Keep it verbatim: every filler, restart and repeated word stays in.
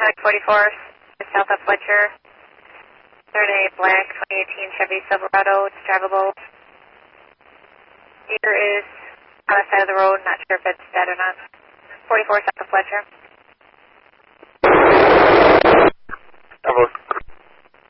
forty-four, south of Fletcher. Third a black twenty eighteen Chevy Silverado. It's drivable. Here is on the side of the road. Not sure if it's dead or not. forty-four south of Fletcher. Bravo